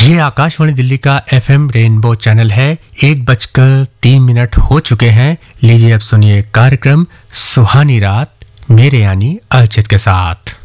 ये आकाशवाणी दिल्ली का FM rainbow channel है। 1:03 हो चुके हैं। लीजिए अब सुनिए कार्यक्रम सुहानी रात मेरे यानी अर्चित के साथ।